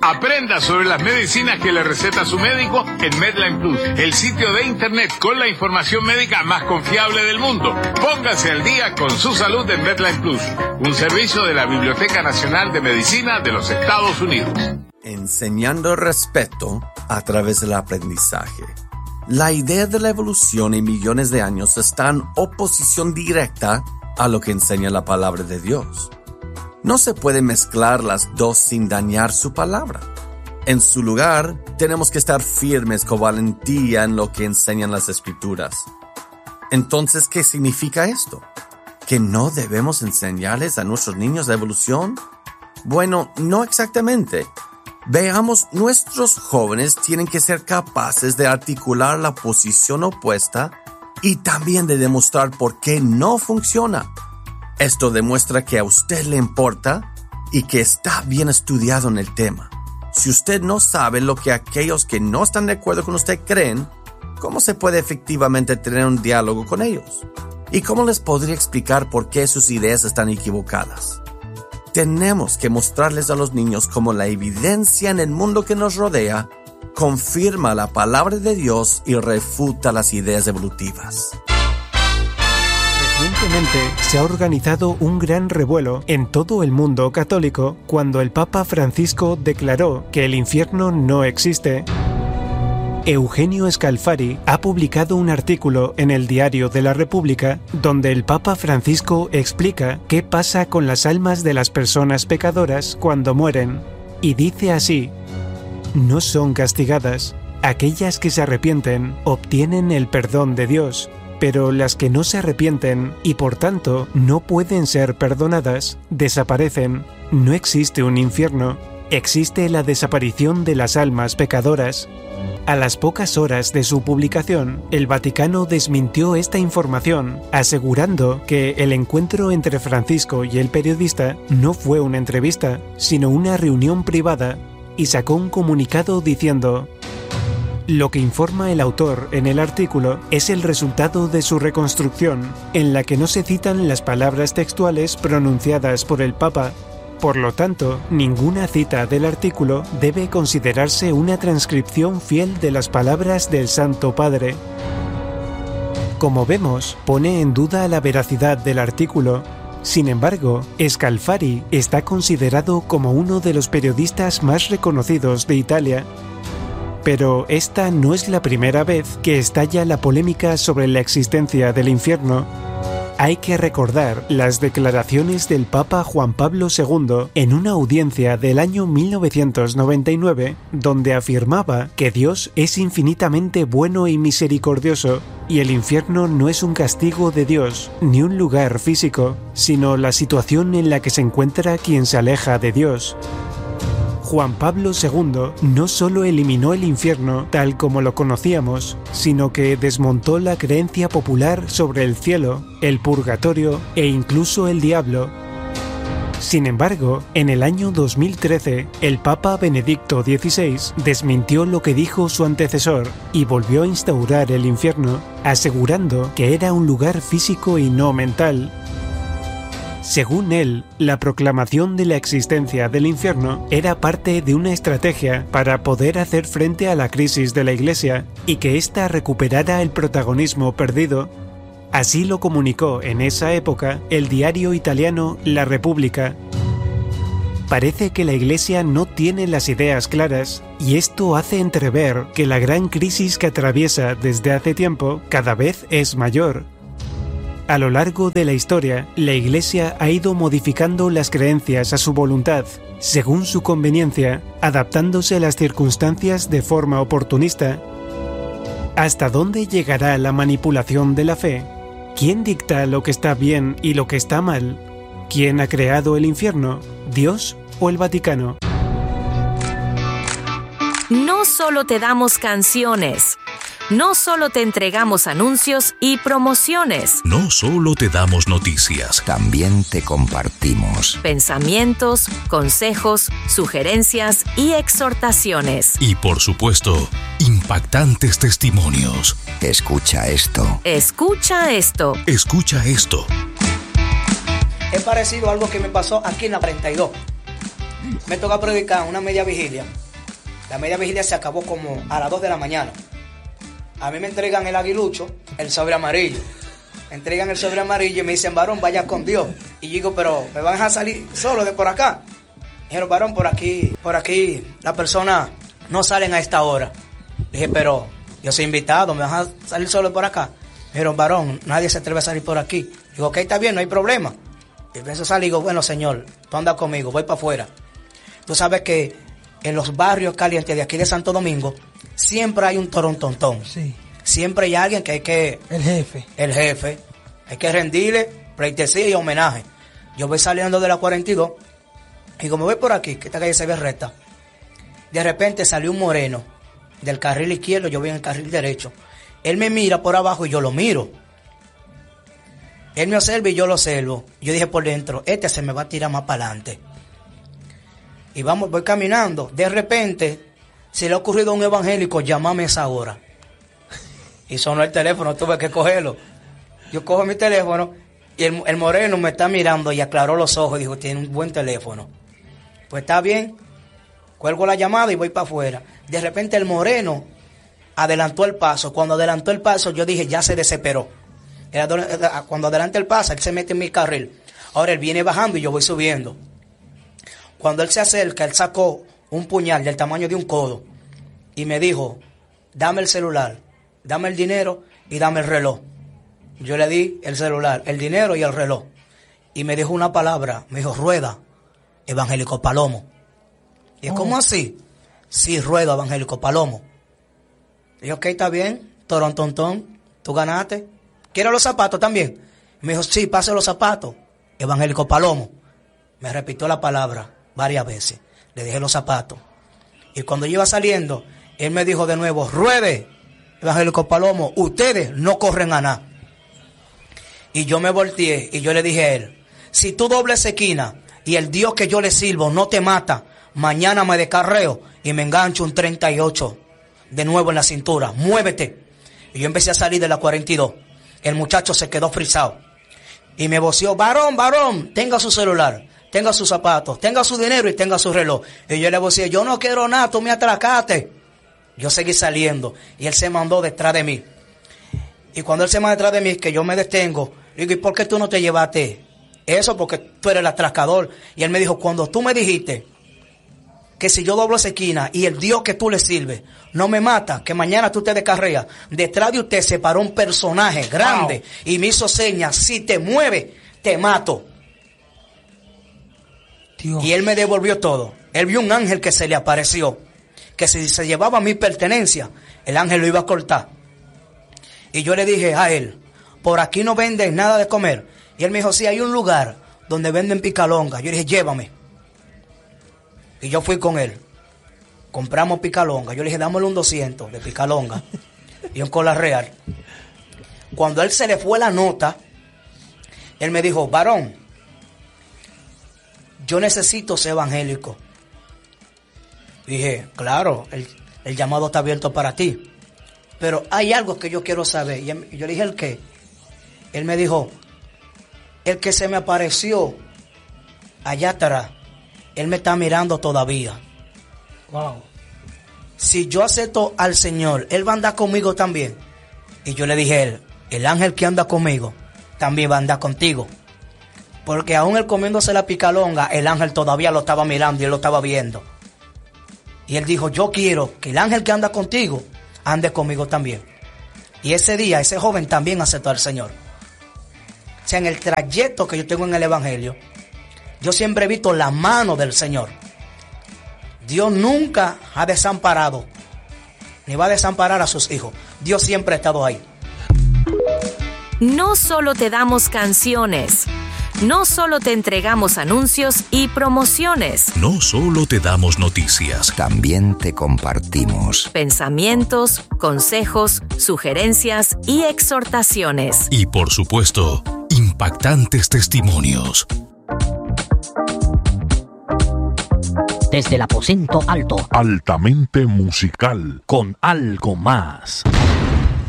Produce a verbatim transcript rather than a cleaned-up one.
Aprenda sobre las medicinas que le receta su médico en Medline Plus, el sitio de internet con la información médica más confiable del mundo. Póngase al día con su salud en Medline Plus, un servicio de la Biblioteca Nacional de Medicina de los Estados Unidos. Enseñando respeto a través del aprendizaje. La idea de la evolución en millones de años está en oposición directa a lo que enseña la palabra de Dios. No se puede mezclar las dos sin dañar su palabra. En su lugar, tenemos que estar firmes con valentía en lo que enseñan las Escrituras. Entonces, ¿qué significa esto? ¿Que no debemos enseñarles a nuestros niños la evolución? Bueno, no exactamente. Veamos, nuestros jóvenes tienen que ser capaces de articular la posición opuesta y también de demostrar por qué no funciona. Esto demuestra que a usted le importa y que está bien estudiado en el tema. Si usted no sabe lo que aquellos que no están de acuerdo con usted creen, ¿cómo se puede efectivamente tener un diálogo con ellos? ¿Y cómo les podría explicar por qué sus ideas están equivocadas? Tenemos que mostrarles a los niños cómo la evidencia en el mundo que nos rodea confirma la palabra de Dios y refuta las ideas evolutivas. Recientemente se ha organizado un gran revuelo en todo el mundo católico cuando el Papa Francisco declaró que el infierno no existe. Eugenio Scalfari ha publicado un artículo en el Diario de la República donde el Papa Francisco explica qué pasa con las almas de las personas pecadoras cuando mueren, y dice así: no son castigadas. Aquellas que se arrepienten obtienen el perdón de Dios, pero las que no se arrepienten y por tanto no pueden ser perdonadas, desaparecen. No existe un infierno, existe la desaparición de las almas pecadoras. A las pocas horas de su publicación, el Vaticano desmintió esta información, asegurando que el encuentro entre Francisco y el periodista no fue una entrevista, sino una reunión privada, y sacó un comunicado diciendo: lo que informa el autor en el artículo es el resultado de su reconstrucción, en la que no se citan las palabras textuales pronunciadas por el Papa. Por lo tanto, ninguna cita del artículo debe considerarse una transcripción fiel de las palabras del Santo Padre. Como vemos, pone en duda la veracidad del artículo. Sin embargo, Scalfari está considerado como uno de los periodistas más reconocidos de Italia. Pero esta no es la primera vez que estalla la polémica sobre la existencia del infierno. Hay que recordar las declaraciones del Papa Juan Pablo segundo en una audiencia del año mil novecientos noventa y nueve, donde afirmaba que Dios es infinitamente bueno y misericordioso, y el infierno no es un castigo de Dios, ni un lugar físico, sino la situación en la que se encuentra quien se aleja de Dios. Juan Pablo segundo no solo eliminó el infierno tal como lo conocíamos, sino que desmontó la creencia popular sobre el cielo, el purgatorio e incluso el diablo. Sin embargo, en el año dos mil trece, el Papa Benedicto dieciséis desmintió lo que dijo su antecesor y volvió a instaurar el infierno, asegurando que era un lugar físico y no mental. Según él, la proclamación de la existencia del infierno era parte de una estrategia para poder hacer frente a la crisis de la Iglesia y que ésta recuperara el protagonismo perdido. Así lo comunicó en esa época el diario italiano La Repubblica. Parece que la Iglesia no tiene las ideas claras y esto hace entrever que la gran crisis que atraviesa desde hace tiempo cada vez es mayor. A lo largo de la historia, la Iglesia ha ido modificando las creencias a su voluntad, según su conveniencia, adaptándose a las circunstancias de forma oportunista. ¿Hasta dónde llegará la manipulación de la fe? ¿Quién dicta lo que está bien y lo que está mal? ¿Quién ha creado el infierno? ¿Dios o el Vaticano? No solo te damos canciones. No solo te entregamos anuncios y promociones. No solo te damos noticias. También te compartimos pensamientos, consejos, sugerencias y exhortaciones. Y por supuesto, impactantes testimonios. Escucha esto. Escucha esto. Escucha esto. Es parecido a algo que me pasó aquí en la cuarenta y dos. Me toca predicar una media vigilia. La media vigilia se acabó como a las dos de la mañana. A mí me entregan el aguilucho, el sobre amarillo. Me entregan el sobre amarillo y me dicen, varón, vaya con Dios. Y yo digo, pero ¿me van a salir solo de por acá? Dijeron, varón, por aquí, por aquí, las personas no salen a esta hora. Dije, pero yo soy invitado, ¿me van a salir solo por acá? Dijeron, varón, nadie se atreve a salir por aquí. Digo, ok, está bien, no hay problema. Y empiezo a salir y digo, bueno, señor, tú andas conmigo, voy para afuera. Tú sabes que en los barrios calientes de aquí de Santo Domingo, siempre hay un torontontón. Sí. Siempre hay alguien que hay que... El jefe. El jefe. Hay que rendirle pleitesía y homenaje. Yo voy saliendo de la cuarenta y dos y como voy por aquí, que esta calle se ve recta, de repente salió un moreno del carril izquierdo, yo voy en el carril derecho. Él me mira por abajo y yo lo miro. Él me observa y yo lo observo. Yo dije por dentro, este se me va a tirar más para adelante. Y vamos, voy caminando. De repente, se le ha ocurrido a un evangélico, llámame a esa hora. Y sonó el teléfono, tuve que cogerlo. Yo cojo mi teléfono y el, el moreno me está mirando y aclaró los ojos y dijo, tiene un buen teléfono. Pues está bien, cuelgo la llamada y voy para afuera. De repente el moreno adelantó el paso. Cuando adelantó el paso yo dije, ya se desesperó. Cuando adelanta el paso, él se mete en mi carril. Ahora él viene bajando y yo voy subiendo. Cuando él se acerca, él sacó un puñal del tamaño de un codo y me dijo, dame el celular, dame el dinero y dame el reloj. Yo le di el celular, el dinero y el reloj. Y me dijo una palabra, me dijo, rueda, evangélico Palomo. Y es, oh. ¿Cómo así? Sí, rueda, evangélico Palomo. Y yo, ok, está bien, torontontón, tú ganaste. ¿Quieres los zapatos también? Me dijo, sí, pase los zapatos, evangélico Palomo. Me repitió la palabra varias veces. Le dejé los zapatos. Y cuando yo iba saliendo, él me dijo de nuevo, ruede, evangélico Palomo, ustedes no corren a nada. Y yo me volteé y yo le dije a él, si tú dobles esquina y el Dios que yo le sirvo no te mata, mañana me descarreo y me engancho un treinta y ocho de nuevo en la cintura, muévete. Y yo empecé a salir de la cuarenta y dos. El muchacho se quedó frisado y me voció, varón, varón, tenga su celular, tenga sus zapatos, tenga su dinero y tenga su reloj. Y yo le voceé, yo no quiero nada, tú me atracaste. Yo seguí saliendo y él se mandó detrás de mí. Y cuando él se manda detrás de mí, que yo me detengo, le digo, ¿y por qué tú no te llevaste eso? Porque tú eres el atracador. Y él me dijo, cuando tú me dijiste que si yo doblo esa esquina y el Dios que tú le sirves no me mata, que mañana tú te descarreas, detrás de usted se paró un personaje grande, wow, y me hizo señas, si te mueves, te mato. Dios. Y él me devolvió todo. Él vio un ángel que se le apareció, que si se llevaba mi pertenencia, el ángel lo iba a cortar. Y yo le dije a él, por aquí no venden nada de comer. Y él me dijo, sí, hay un lugar donde venden picalonga. Yo le dije, llévame. Y yo fui con él. Compramos picalonga. Yo le dije, dámelo un doscientos de picalonga y un cola real. Cuando a él se le fue la nota, él me dijo, varón, yo necesito ser evangélico. Y dije, claro, el, el llamado está abierto para ti. Pero hay algo que yo quiero saber. Y, él, y yo le dije, ¿el qué? Él me dijo, el que se me apareció allá atrás, él me está mirando todavía. Wow. Si yo acepto al Señor, él va a andar conmigo también. Y yo le dije a él, el ángel que anda conmigo también va a andar contigo. Porque aún él comiéndose la picalonga, el ángel todavía lo estaba mirando y él lo estaba viendo. Y él dijo, yo quiero que el ángel que anda contigo ande conmigo también. Y ese día, ese joven también aceptó al Señor. O sea, en el trayecto que yo tengo en el Evangelio, yo siempre he visto la mano del Señor. Dios nunca ha desamparado, ni va a desamparar a sus hijos. Dios siempre ha estado ahí. No solo te damos canciones, no solo te entregamos anuncios y promociones. No solo te damos noticias. También te compartimos pensamientos, consejos, sugerencias y exhortaciones. Y por supuesto, impactantes testimonios. Desde el aposento alto. Altamente musical. Con algo más.